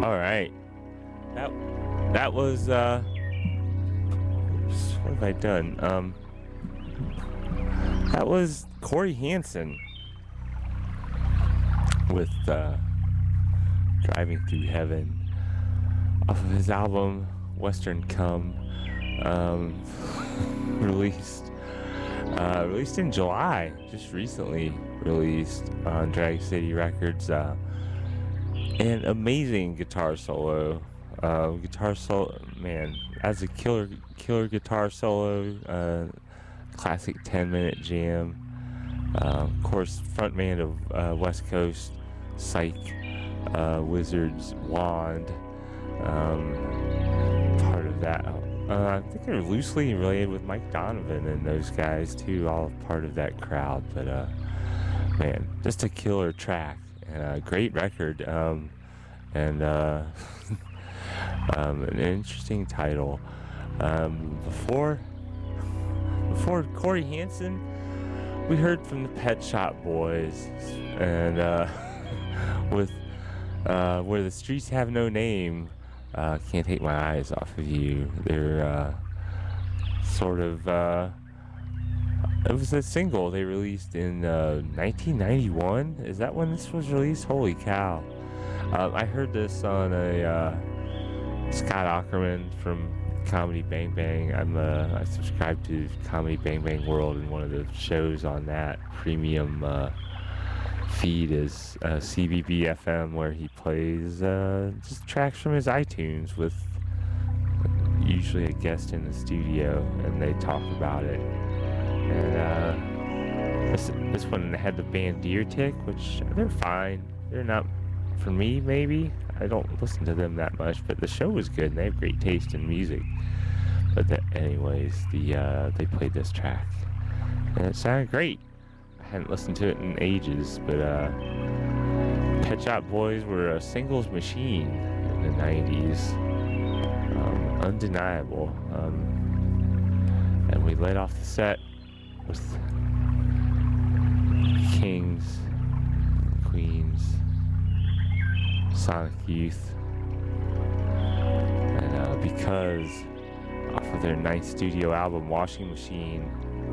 All right. That that was oops, what have I done? That was Corey Hansen with Driving Through Heaven off of his album Western Come, um, released released in July, just recently released on Drag City Records. An amazing guitar solo. Guitar solo, man, that's a killer guitar solo. Classic 10-minute jam. Of course, frontman of West Coast Psych Wizards Wand. Part of that. I think they're loosely related with Mike Donovan and those guys too, all part of that crowd. But man, just a killer track and a great record. And an interesting title. Before Corey Hansen, we heard from the Pet Shop Boys, and with Where the Streets Have No Name. Can't Take My Eyes Off of You. They're sort of it was a single they released in 1991. Is that when this was released? Holy cow. I heard this on a Scott Ackerman from Comedy Bang Bang. I subscribe to Comedy Bang Bang World, and one of the shows on that premium feed is CBB FM, where he plays just tracks from his iTunes with usually a guest in the studio, and they talk about it. And this one had the band Deer Tick, which they're fine. They're not for me, maybe. I don't listen to them that much, but the show was good, and they have great taste in music. But anyways, they played this track, and it sounded great. I hadn't listened to it in ages, but Pet Shop Boys were a singles machine in the 90s. Undeniable. And we led off the set with Kings, Queens, Sonic Youth, and because off of their ninth studio album, Washing Machine,